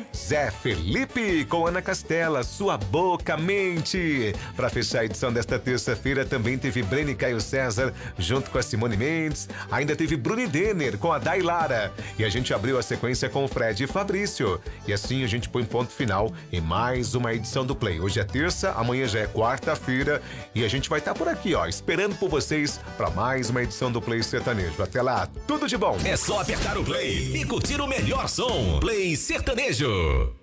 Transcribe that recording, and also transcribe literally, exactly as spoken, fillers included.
Zé Felipe com Ana Castela, Sua Boca Mente. Para fechar a edição desta terça-feira também teve Breno e Caio César junto com a Simone Mendes. Ainda teve Bruno e Denner com a Dailara. E a gente abriu a sequência com o Fred e Fabrício. E assim a gente põe ponto final em mais uma edição do Play. Hoje é terça, amanhã já é quarta-feira e a gente vai estar por aqui, ó, esperando por vocês para mais uma edição do Play Sertanejo. Até lá, tudo de bom. É só apertar o play e curtir o melhor som. Play Sertanejo.